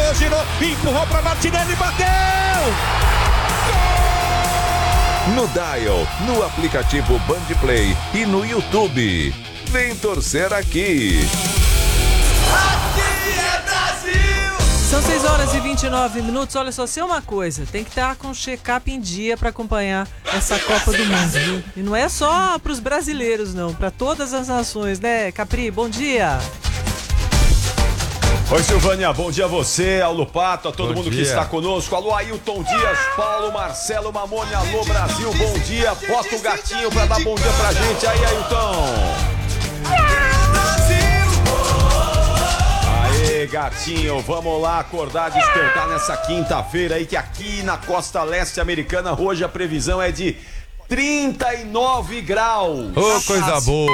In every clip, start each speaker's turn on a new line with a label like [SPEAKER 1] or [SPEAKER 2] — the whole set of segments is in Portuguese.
[SPEAKER 1] girou, empurrou para Martinelli, bateu!
[SPEAKER 2] No Dial, no aplicativo Bandplay e no YouTube. Vem torcer aqui.
[SPEAKER 3] Aqui é Brasil!
[SPEAKER 4] São 6h29. Olha só, sei uma coisa, tem que estar com o check-up em dia para acompanhar essa Copa do Mundo, viu? E não é só para os brasileiros, não, para todas as nações, né, Capri? Bom dia!
[SPEAKER 5] Oi, Silvânia, bom dia a você, ao Lupato, a todo mundo que está conosco. Alô, Ailton Dias, Paulo, Marcelo, Mamone, alô, Brasil, bom dia. Bota o gatinho pra dar bom dia pra gente aí, Ailton. Aê, gatinho, vamos lá acordar, despertar nessa quinta-feira aí, que aqui na costa leste americana, hoje a previsão é de 39 graus.
[SPEAKER 6] Ô, coisa boa.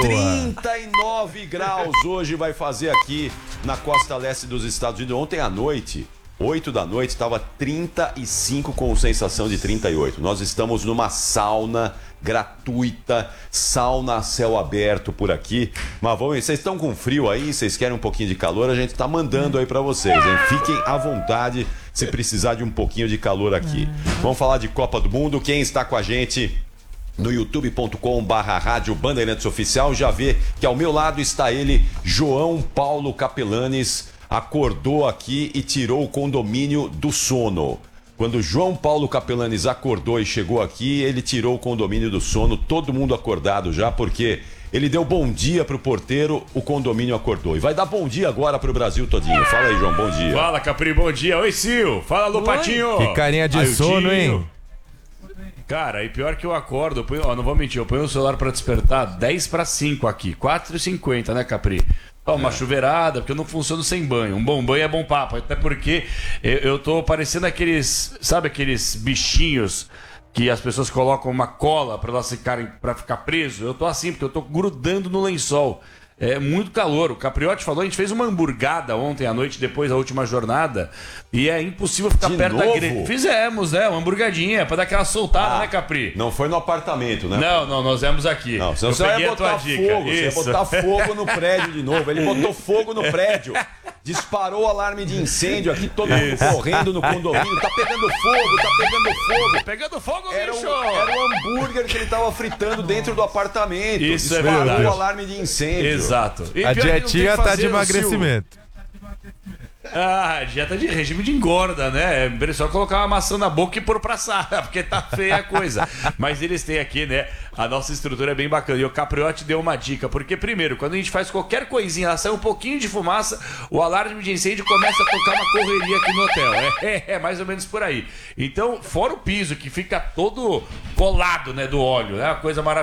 [SPEAKER 5] 39 graus hoje vai fazer aqui na costa leste dos Estados Unidos. Ontem à noite, 8 da noite, estava 35 com sensação de 38. Nós estamos numa sauna gratuita, sauna a céu aberto por aqui. Mas vamos, vocês estão com frio aí? Vocês querem um pouquinho de calor? A gente está mandando aí para vocês, hein? Fiquem à vontade se precisar de um pouquinho de calor aqui. Vamos falar de Copa do Mundo. Quem está com a gente no youtube.com/rádio Bandeirantes Oficial já vê que ao meu lado está ele, João Paulo Capelanes, acordou aqui e tirou o condomínio do sono. Quando João Paulo Capelanes acordou e chegou aqui, ele tirou o condomínio do sono, todo mundo acordado já, porque ele deu bom dia pro porteiro, o condomínio acordou. E vai dar bom dia agora pro Brasil todinho. Fala aí, João, bom dia.
[SPEAKER 7] Fala, Capri, bom dia. Oi, Sil. Fala, Lupatinho.
[SPEAKER 6] Que carinha de sono, hein?
[SPEAKER 7] Cara, e pior que eu acordo, não vou mentir, eu ponho o celular pra despertar 10 para 5 aqui, 4h50, né, Capri? Uma chuveirada, porque eu não funciono sem banho. Um bom banho é bom papo, até porque eu tô parecendo aqueles, sabe aqueles bichinhos que as pessoas colocam uma cola pra elas ficarem, pra ficar preso? Eu tô assim, porque eu tô grudando no lençol. É muito calor. O Capriotti falou, a gente fez uma hamburgada ontem à noite, depois da última jornada, e é impossível ficar perto da grelha. Fizemos, uma hamburgadinha, pra dar aquela soltada, né, Capri?
[SPEAKER 5] Não foi no apartamento, né?
[SPEAKER 7] Não, nós vemos aqui.
[SPEAKER 5] Não, senão você ia botar fogo, você ia botar fogo no prédio de novo. Ele botou fogo no prédio, disparou o alarme de incêndio aqui, todo mundo correndo no condomínio. Tá pegando fogo, tá pegando fogo.
[SPEAKER 7] Pegando fogo,
[SPEAKER 5] era
[SPEAKER 7] bicho!
[SPEAKER 5] Era o hambúrguer que ele tava fritando dentro do apartamento.
[SPEAKER 7] Isso é
[SPEAKER 5] disparou
[SPEAKER 7] verdade.
[SPEAKER 5] o alarme de incêndio.
[SPEAKER 7] Exato. E
[SPEAKER 6] A dietinha tá de emagrecimento.
[SPEAKER 7] Dieta de regime de engorda, né? É só colocar uma maçã na boca e pôr pra assar, porque tá feia a coisa. Mas eles têm aqui, né? A nossa estrutura é bem bacana. E o Capriotti deu uma dica, porque primeiro, quando a gente faz qualquer coisinha, ela sai um pouquinho de fumaça, o alarme de incêndio começa a tocar uma correria aqui no hotel. É mais ou menos por aí. Então, fora o piso, que fica todo colado, né, do óleo, né? Uma coisa maravilhosa.